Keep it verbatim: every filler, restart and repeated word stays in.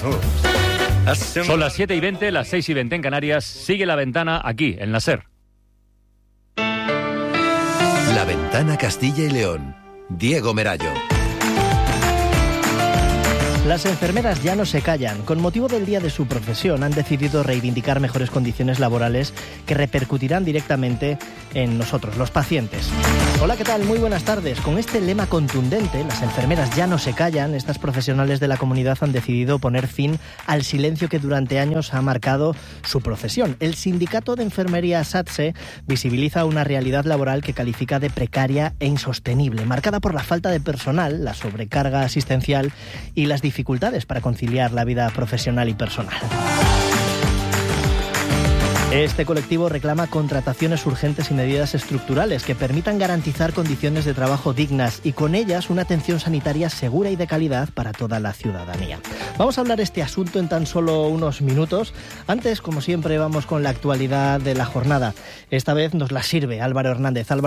Son las siete y veinte, las seis y veinte en Canarias. Sigue La Ventana aquí, en la SER. La Ventana Castilla y León. Diego Merayo. Las enfermeras ya no se callan. Con motivo del día de su profesión han decidido reivindicar mejores condiciones laborales que repercutirán directamente en nosotros, los pacientes. Hola, ¿qué tal? Muy buenas tardes. Con este lema contundente, las enfermeras ya no se callan, estas profesionales de la comunidad han decidido poner fin al silencio que durante años ha marcado su profesión. El sindicato de enfermería SATSE visibiliza una realidad laboral que califica de precaria e insostenible, marcada por la falta de personal, la sobrecarga asistencial y las dificultades para conciliar la vida profesional y personal. Este colectivo reclama contrataciones urgentes y medidas estructurales que permitan garantizar condiciones de trabajo dignas y con ellas una atención sanitaria segura y de calidad para toda la ciudadanía. Vamos a hablar de este asunto en tan solo unos minutos. Antes, como siempre, vamos con la actualidad de la jornada. Esta vez nos la sirve Álvaro Hernández. Álvaro